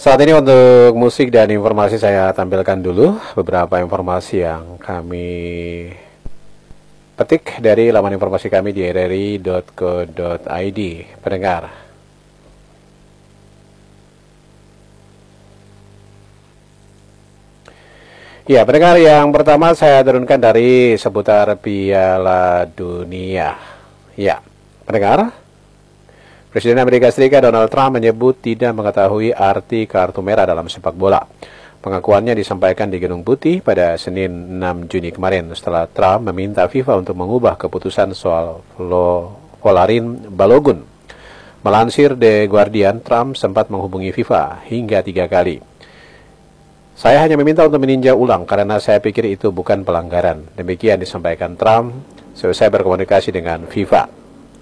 Saat ini untuk musik dan informasi saya tampilkan dulu beberapa informasi yang kami petik dari laman informasi kami di rri.co.id. Pendengar, ya, pendengar, yang pertama saya turunkan dari seputar Piala Dunia. Ya, pendengar, Presiden Amerika Serikat Donald Trump menyebut tidak mengetahui arti kartu merah dalam sepak bola. Pengakuannya disampaikan di Gedung Putih pada Senin 6 Juni kemarin setelah Trump meminta FIFA untuk mengubah keputusan soal Folarin Balogun. Melansir The Guardian, Trump sempat menghubungi FIFA hingga 3 kali. Saya hanya meminta untuk meninjau ulang karena saya pikir itu bukan pelanggaran. Demikian disampaikan Trump selesai berkomunikasi dengan FIFA.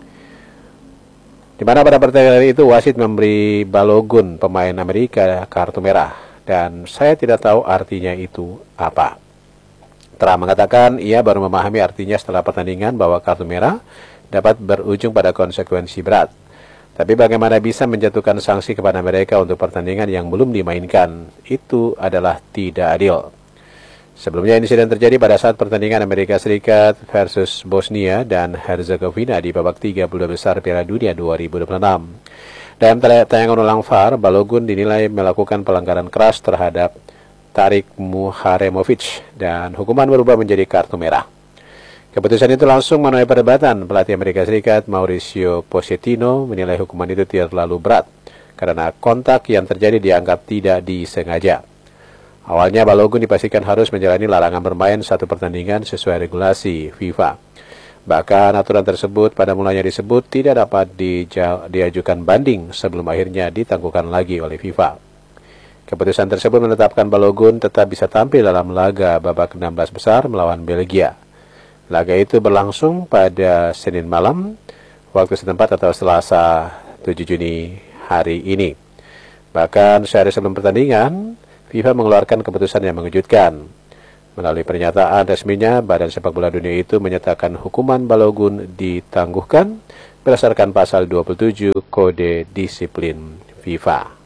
Di mana pada pertandingan itu wasit memberi Balogun, pemain Amerika, kartu merah, dan saya tidak tahu artinya itu apa. Trump mengatakan ia baru memahami artinya setelah pertandingan bahwa kartu merah dapat berujung pada konsekuensi berat. Tapi bagaimana bisa menjatuhkan sanksi kepada mereka untuk pertandingan yang belum dimainkan? Itu adalah tidak adil. Sebelumnya insiden terjadi pada saat pertandingan Amerika Serikat versus Bosnia dan Herzegovina di babak 32 besar Piala Dunia 2026. Dalam tayangan ulang VAR, Balogun dinilai melakukan pelanggaran keras terhadap Tarik Muharemovic dan hukuman berubah menjadi kartu merah. Keputusan itu langsung menuai perdebatan. Pelatih Amerika Serikat Mauricio Pochettino menilai hukuman itu terlalu berat karena kontak yang terjadi dianggap tidak disengaja. Awalnya Balogun dipastikan harus menjalani larangan bermain satu pertandingan sesuai regulasi FIFA. Bahkan aturan tersebut pada mulanya disebut tidak dapat diajukan banding sebelum akhirnya ditangguhkan lagi oleh FIFA. Keputusan tersebut menetapkan Balogun tetap bisa tampil dalam laga babak 16 besar melawan Belgia. Laga itu berlangsung pada Senin malam waktu setempat atau Selasa 7 Juni hari ini. Bahkan sehari sebelum pertandingan, FIFA mengeluarkan keputusan yang mengejutkan. Melalui pernyataan resminya, Badan Sepak Bola Dunia itu menyatakan hukuman Balogun ditangguhkan berdasarkan pasal 27 Kode Disiplin FIFA.